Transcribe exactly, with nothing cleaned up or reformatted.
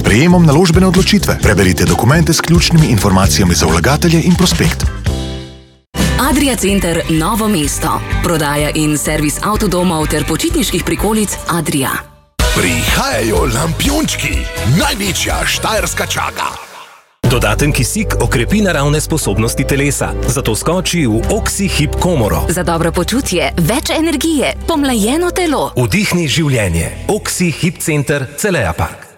sprejemom naložbene odločitve. Preberite dokumente s ključnimi informacijami za vlagatelje in prospekt. Adria Center Novo mesto. Prodaja in servis avtodomov ter počitniških prikolic Adria. Prihajajo lampiončki, največja štajerska čaga. Dodaten kisik okrepi naravne sposobnosti telesa, zato skoči v Oxi-Hip komoro. Za dobro počutje, več energije, pomlajeno telo. Vdihni življenje. Oxi-Hip Center Celeja Park.